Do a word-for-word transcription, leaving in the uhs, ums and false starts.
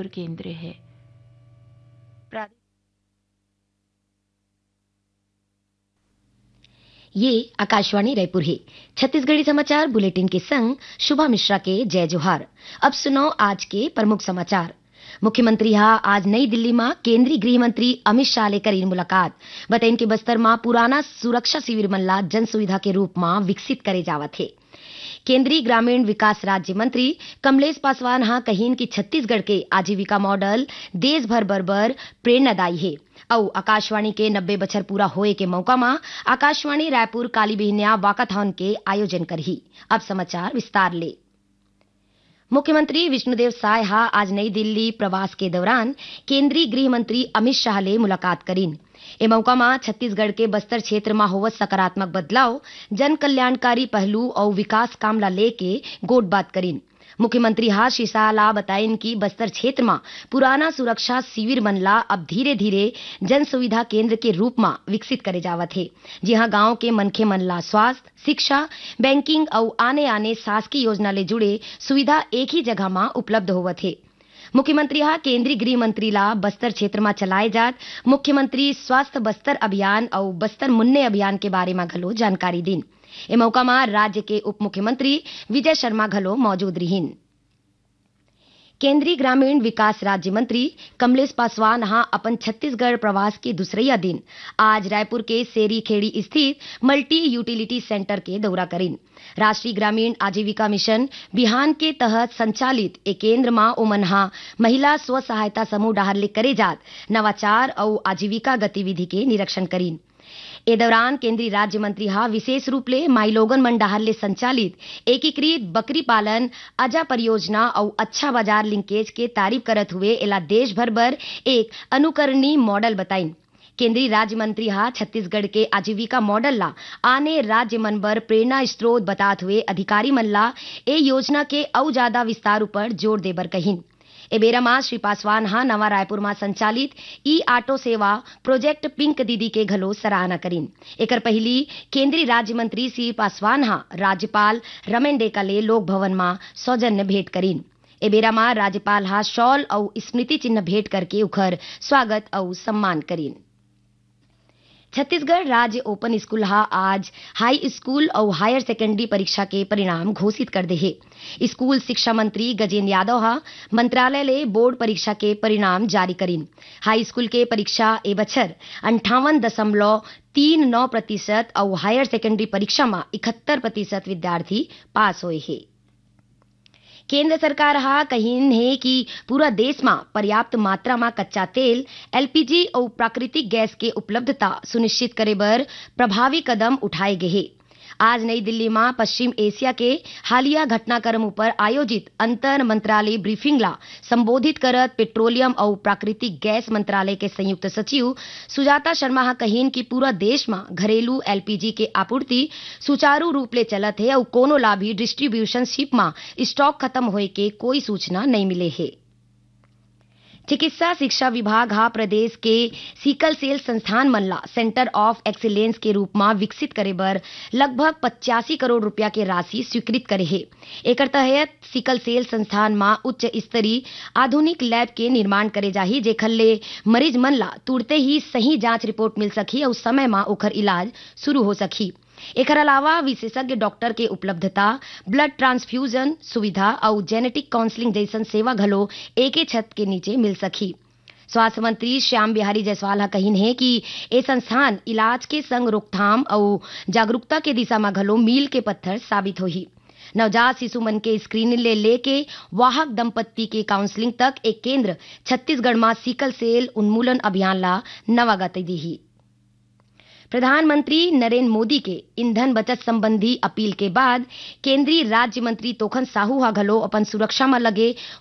रायपुर केंद्र है। ये आकाशवाणी रायपुर है। छत्तीसगढ़ी समाचार बुलेटिन के संग शुभा मिश्रा के जय जोहार। अब सुनो आज के प्रमुख समाचार। मुख्यमंत्री हा आज नई दिल्ली में केंद्रीय गृह मंत्री अमित शाह ले करीन मुलाकात। बताइन के बस्तर में पुराना सुरक्षा शिविर मन ला जन सुविधा के रूप में विकसित करे जावत है। केंद्रीय ग्रामीण विकास राज्य मंत्री कमलेश पासवान हा कहीन की छत्तीसगढ़ के आजीविका मॉडल देश भर बरबर प्रेरणादायी है। औ आकाशवाणी के नब्बे बछर पूरा होए के मौका में आकाशवाणी रायपुर काली बिहनिया वाकाथॉन के आयोजन करही। अब समाचार विस्तार ले। मुख्यमंत्री विष्णुदेव साय हा आज नई दिल्ली प्रवास के दौरान केंद्रीय गृह मंत्री अमित शाह ले मुलाकात करीन। ए मौका में छत्तीसगढ़ के बस्तर क्षेत्र में होवत सकारात्मक बदलाव, जन कल्याणकारी पहलू और विकास काम ला लेके गोट बात करीन। मुख्यमंत्री हा श्री शाह ला बताइन कि बस्तर क्षेत्र में पुराना सुरक्षा शिविर मन ला अब धीरे धीरे जन सुविधा केंद्र के रूप में विकसित करे जावत है, जहां गांव के मनखे मन ला स्वास्थ्य, शिक्षा, बैंकिंग और आने आने शासकीय योजना ले जुड़े सुविधा एक ही जगह में उपलब्ध होवत है। मुख्यमंत्री हा केंद्रीय गृह मंत्री ला बस्तर क्षेत्र में चलाए जात मुख्यमंत्री स्वास्थ्य बस्तर अभियान और बस्तर मुन्ने अभियान के बारे में घलो जानकारी दीन। ए मौका में राज्य के उप मुख्यमंत्री विजय शर्मा घलो मौजूद रहीन। केंद्रीय ग्रामीण विकास राज्य मंत्री कमलेश पासवान हा अपन छत्तीसगढ़ प्रवास के दूसरे दिन आज रायपुर के सेरी खेड़ी स्थित मल्टी यूटिलिटी सेंटर के दौरा करीन। राष्ट्रीय ग्रामीण आजीविका मिशन बिहान के तहत संचालित एक केंद्र में ओमन हा महिला स्व सहायता समूह डाहर ले करे जात नवाचार और आजीविका गतिविधि के निरीक्षण करीन। ए दौरान केंद्रीय राज्य मंत्री हा विशेष रूप ले माइलोगन मन डाहर ले संचालित एकीकृत बकरी पालन अजा परियोजना और अच्छा बाजार लिंकेज के तारीफ करत हुए एला देश भर बर एक अनुकरणीय मॉडल बताइन। केंद्रीय राज्य मंत्री हा छत्तीसगढ़ के आजीविका मॉडल ला आने राज्य मन बर प्रेरणा स्रोत बतात हुए अधिकारी मन ला ए योजना के औ ज्यादा विस्तार पर जोर देबर कहिन। ए बेरा में श्री पासवान हा नवा रायपुर में संचालित ई ऑटो सेवा प्रोजेक्ट पिंक दीदी के घलो सराहना करीन। एकर पहली केंद्रीय राज्य मंत्री श्री पासवान हा राज्यपाल रमेन डेका ले लोक भवन में सौजन्य भेंट करीन। ए बेरा में राज्यपाल हा शॉल और स्मृति चिन्ह भेंट करके उखर स्वागत और सम्मान करीन। छत्तीसगढ़ राज्य ओपन स्कूल हा आज हाई स्कूल और हायर सेकेंडरी परीक्षा के परिणाम घोषित कर दे है। स्कूल शिक्षा मंत्री गजेंद्र यादव हा मंत्रालय ले बोर्ड परीक्षा के परिणाम जारी करीन। हाई स्कूल के परीक्षा ए बछर अंठावन दशमलव तीन नौ प्रतिशत और हायर सेकेंडरी परीक्षा में इकहत्तर प्रतिशत विद्यार्थी पास हुए है। केंद्र सरकार हा कहीन है कि पूरा देश में पर्याप्त मात्रा में कच्चा तेल, एलपीजी और प्राकृतिक गैस के उपलब्धता सुनिश्चित करे बर प्रभावी कदम उठाए गए हैं। आज नई दिल्ली में पश्चिम एशिया के हालिया घटनाक्रम पर आयोजित अंतर मंत्रालय ब्रीफिंग ला संबोधित करत पेट्रोलियम और प्राकृतिक गैस मंत्रालय के संयुक्त सचिव सुजाता शर्मा हा कहीन कि पूरा देश में घरेलू एलपीजी के आपूर्ति सुचारू रूप ले चलत है और कोनो ला भी डिस्ट्रीब्यूशन शिप में स्टॉक खत्म होए के कोई सूचना नहीं मिले है। चिकित्सा शिक्षा विभाग हा प्रदेश के सिकल सेल संस्थान मन ला सेंटर ऑफ एक्सीलेंस के रूप में विकसित करे बर लगभग पचासी करोड़ रुपया के राशि स्वीकृत करे है। एकर तहत सिकल सेल संस्थान में उच्च स्तरीय आधुनिक लैब के निर्माण करे जाही, जेखर ले मरीज मन ला तुरते ही सही जांच रिपोर्ट मिल सकी और समय में ओकर इलाज शुरू हो सकी। एकर अलावा विशेषज्ञ डॉक्टर के उपलब्धता, ब्लड ट्रांसफ्यूजन सुविधा और जेनेटिक काउंसलिंग जैसन सेवा घलो एके छत के नीचे मिल सकी। स्वास्थ्य मंत्री श्याम बिहारी जायसवाल हा कहीन है कि ए संस्थान इलाज के संग रोकथाम और जागरूकता के दिशा में घलो मील के पत्थर साबित होही। नवजात शिशु मन के स्क्रीनिंग ले लेके वाहक दंपत्ति के काउंसलिंग तक एक केंद्र छत्तीसगढ़ में सिकल सेल उन्मूलन अभियान ला नवा गति दी। प्रधानमंत्री नरेंद्र मोदी के ईंधन बचत संबंधी अपील के बाद केंद्रीय राज्य मंत्री तोखन साहू हा घलो अपन सुरक्षा में लगे